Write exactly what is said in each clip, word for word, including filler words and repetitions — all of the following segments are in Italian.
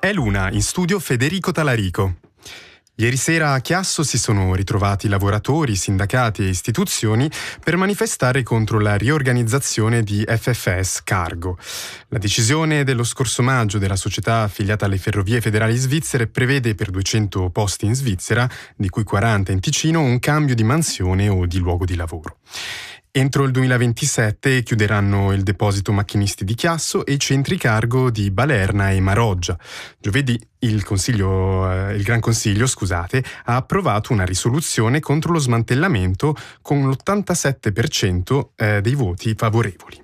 È l'una, in studio Federico Talarico. Ieri sera a Chiasso si sono ritrovati lavoratori, sindacati e istituzioni per manifestare contro la riorganizzazione di F F S Cargo. La decisione dello scorso maggio della società affiliata alle Ferrovie Federali Svizzere prevede per duecento posti in Svizzera, di cui quaranta in Ticino, un cambio di mansione o di luogo di lavoro. Entro il duemilaventisette chiuderanno il deposito macchinisti di Chiasso e i centri cargo di Balerna e Maroggia. Giovedì il, consiglio, eh, il Gran Consiglio scusate, ha approvato una risoluzione contro lo smantellamento con l'ottantasette per cento eh, dei voti favorevoli.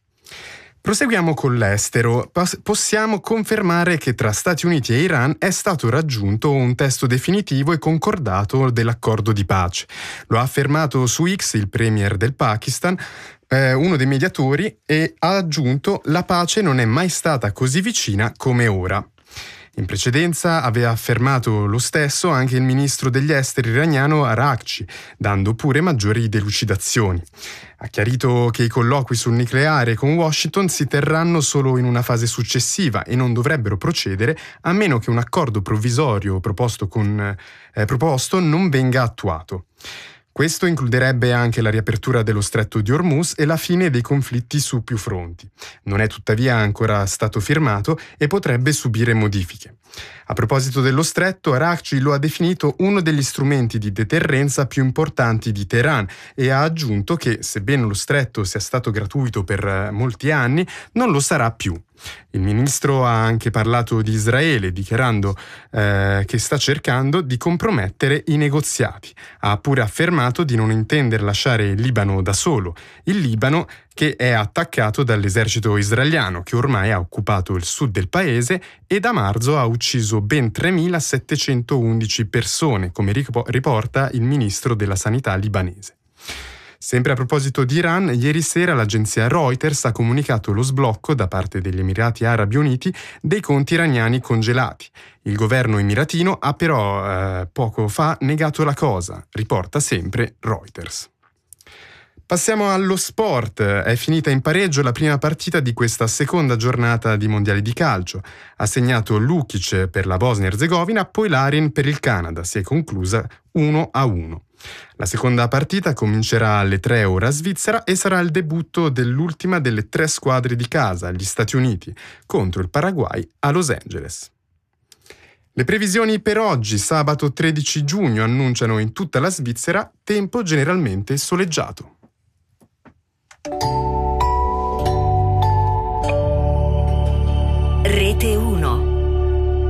Proseguiamo con l'estero. Possiamo confermare che tra Stati Uniti e Iran è stato raggiunto un testo definitivo e concordato dell'accordo di pace. Lo ha affermato su X il premier del Pakistan, eh, uno dei mediatori, e ha aggiunto: la pace non è mai stata così vicina come ora. In precedenza aveva affermato lo stesso anche il ministro degli esteri iraniano Araghchi, dando pure maggiori delucidazioni. Ha chiarito che i colloqui sul nucleare con Washington si terranno solo in una fase successiva e non dovrebbero procedere a meno che un accordo provvisorio proposto, con, eh, proposto non venga attuato. Questo includerebbe anche la riapertura dello stretto di Hormuz e la fine dei conflitti su più fronti. Non è tuttavia ancora stato firmato e potrebbe subire modifiche. A proposito dello stretto, Araghchi lo ha definito uno degli strumenti di deterrenza più importanti di Teheran e ha aggiunto che, sebbene lo stretto sia stato gratuito per molti anni, non lo sarà più. Il ministro ha anche parlato di Israele, dichiarando eh, che sta cercando di compromettere i negoziati. Ha pure affermato di non intendere lasciare il Libano da solo. Il Libano che è attaccato dall'esercito israeliano, che ormai ha occupato il sud del paese e da marzo ha ucciso ben tremilasettecentoundici persone, come riporta il ministro della sanità libanese. Sempre a proposito di Iran, ieri sera l'agenzia Reuters ha comunicato lo sblocco da parte degli Emirati Arabi Uniti dei conti iraniani congelati. Il governo emiratino ha però eh, poco fa negato la cosa, riporta sempre Reuters. Passiamo allo sport. È finita in pareggio la prima partita di questa seconda giornata di mondiali di calcio. Ha segnato Lukic per la Bosnia-Erzegovina, poi Larin per il Canada. Si è conclusa uno a uno. La seconda partita comincerà alle tre ora svizzera e sarà il debutto dell'ultima delle tre squadre di casa, gli Stati Uniti, contro il Paraguay a Los Angeles. Le previsioni per oggi, sabato tredici giugno, annunciano in tutta la Svizzera tempo generalmente soleggiato. Rete uno.